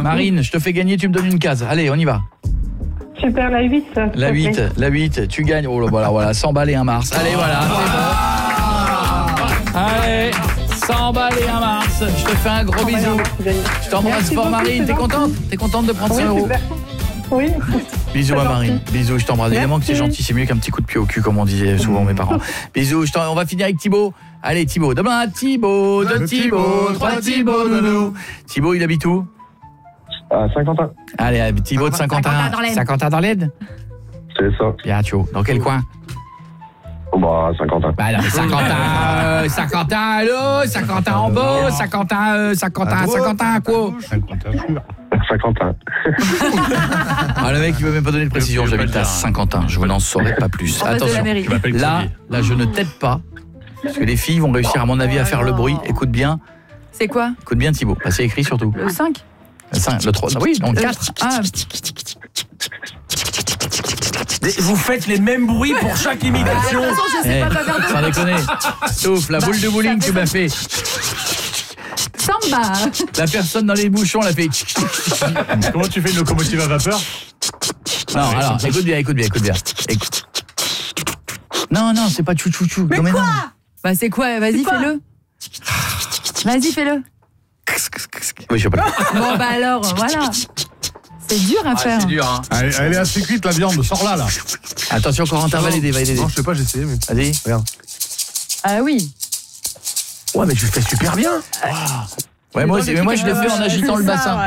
Marine, je te fais gagner, tu me donnes une case. Allez, on y va. Super, la 8. La 8, tu gagnes. Oh là, voilà, 100 balles et un Mars. Allez, voilà, c'est bon. Allez, 100 balles et un Mars. Je te fais un gros bisou. Je t'embrasse fort, Marine. T'es contente? T'es contente de prendre 100 euros? Super. Oui. Bisous à Marine. Bisous, je t'embrasse. Évidemment que c'est gentil, c'est mieux qu'un petit coup de pied au cul, comme on disait souvent mes parents. Bisous, on va finir avec Thibaut. Allez, Thibaut. Demain, Thibaut, deux Thibaut, trois Thibaut, nounou. Thibaut, il habite où? À Saint-Quentin. Allez, Thibaut de Saint-Quentin. Saint-Quentin dans l'Aide? C'est ça. Bien, Thio. Dans quel coin? Oh bah, Saint-Quentin. Bah non, mais Saint-Quentin, allô, Saint-Quentin en beau, Saint-Quentin quoi? Saint-Quentin. Ah, le mec, il veut même pas donner de précision. J'habite à Saint-Quentin. Je n'en saurais pas plus. Attention. Là, je ne t'aide pas. Parce que les filles vont réussir, à mon avis, à faire le bruit. Écoute bien. C'est quoi? Écoute bien, Thibaut. Bah, c'est écrit surtout. Le 5? Le 5, le 3. Oui, non, le 4. Ah. Vous faites les mêmes bruits pour chaque imitation. Je sais pas faire de... Sans déconner. Sauf la boule de bowling que tu m'as fait. Samba. La personne dans les bouchons l'a fait. Comment tu fais une locomotive à vapeur? Non, alors, écoute bien. Écoute. Non, c'est pas chou-chou-chou. Mais non, quoi? non. Bah c'est quoi? Vas-y, fais-le. Vas-y, fais-le. Oui, je sais pas. Bon bah alors, voilà. C'est dur à faire. C'est dur, hein. Elle est assez cuite, la viande. Sors là. Attention, Corentin, va l'aider. Non, je sais pas, j'ai essayé. Mais... Vas-y. Regarde. Ah oui. Ouais, mais tu le fais super bien. Ouais, moi je l'ai fait en agitant le bassin.